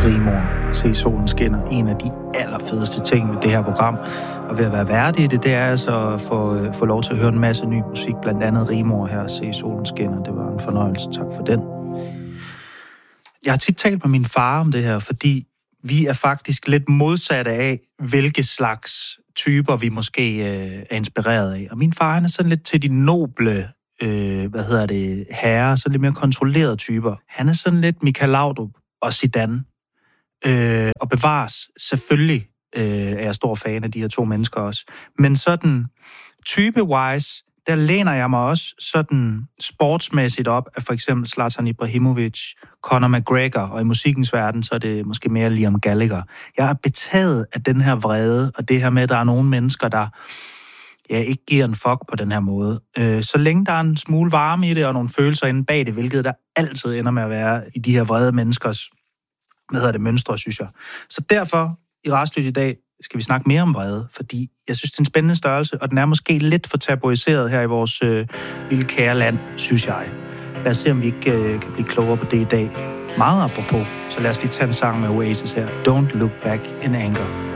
Rigmor, Se solen skinner. En af de allerfedeste ting ved det her program, og ved at være værdig i det, det er altså at få lov til at høre en masse ny musik, blandt andet Rigmor her, Se solen skinner. Det var en fornøjelse. Tak for den. Jeg har tit talt med min far om det her, fordi vi er faktisk lidt modsatte af, hvilke slags typer vi måske er inspireret af. Og min far, han er sådan lidt til de noble herrer, så lidt mere kontrollerede typer. Han er sådan lidt Michael Laudrup og Zidane. Og bevares, selvfølgelig er jeg stor fan af de her to mennesker også. Men sådan type-wise, der læner jeg mig også sådan sportsmæssigt op af for eksempel Zlatan Ibrahimovic, Conor McGregor, og i musikkens verden, så er det måske mere Liam Gallagher. Jeg er betaget af den her vrede, og det her med, at der er nogle mennesker, der ikke giver en fuck på den her måde. Så længe der er en smule varme i det, og nogle følelser inde bag det, hvilket der altid ender med at være i de her vrede menneskers, mønstre, synes jeg. Så derfor, i Rastløs i dag, skal vi snakke mere om vrede, fordi jeg synes, det er en spændende størrelse, og den er måske lidt for tabuiseret her i vores lille kære land, synes jeg. Lad os se, om vi ikke kan blive klogere på det i dag. Meget apropos, så lad os lige tage en sang med Oasis her. Don't Look Back in Anger.